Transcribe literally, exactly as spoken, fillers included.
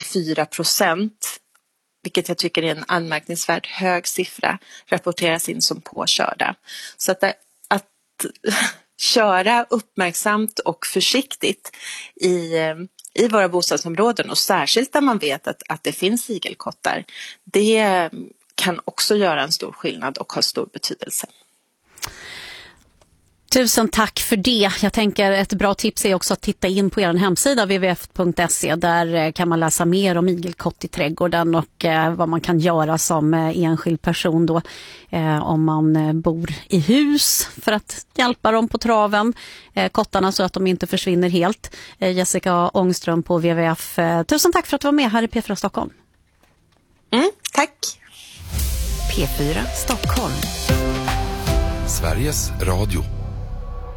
fyra procent, vilket jag tycker är en anmärkningsvärt hög siffra, rapporteras in som påkörda. Så att, att köra uppmärksamt och försiktigt i, i våra bostadsområden, och särskilt där man vet att, att det finns igelkottar, det kan också göra en stor skillnad och ha stor betydelse. Tusen tack för det. Jag tänker ett bra tips är också att titta in på er hemsida w w w punkt se. Där kan man läsa mer om igelkott i trädgården och eh, vad man kan göra som eh, enskild person då eh, om man eh, bor i hus för att hjälpa dem på traven, eh, kottarna, så att de inte försvinner helt. Eh, Jessica Ångström på W W F. Eh, tusen tack för att du var med här i P fyra Stockholm. Mm, tack. P fyra Stockholm. Sveriges Radio.